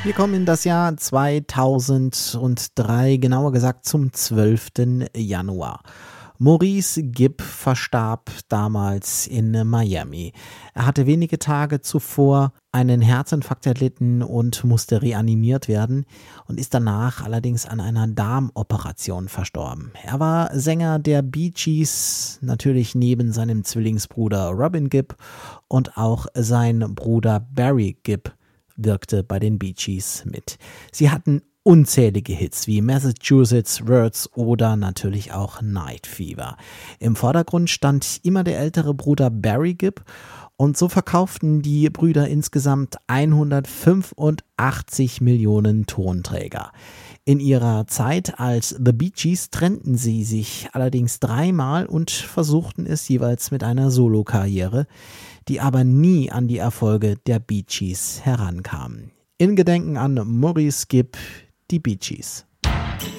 Wir kommen in das Jahr 2003, genauer gesagt zum 12. Januar. Maurice Gibb verstarb damals in Miami. Er hatte wenige Tage zuvor einen Herzinfarkt erlitten und musste reanimiert werden und ist danach allerdings an einer Darmoperation verstorben. Er war Sänger der Bee Gees, natürlich neben seinem Zwillingsbruder Robin Gibb, und auch sein Bruder Barry Gibb wirkte bei den Bee Gees mit. Sie hatten unzählige Hits wie Massachusetts Words oder natürlich auch Night Fever. Im Vordergrund stand immer der ältere Bruder Barry Gibb und so verkauften die Brüder insgesamt 185 Millionen Tonträger. In ihrer Zeit als The Bee Gees trennten sie sich allerdings dreimal und versuchten es jeweils mit einer Solokarriere, die aber nie an die Erfolge der Bee Gees herankamen. In Gedenken an Maurice Gibb, die Bee Gees.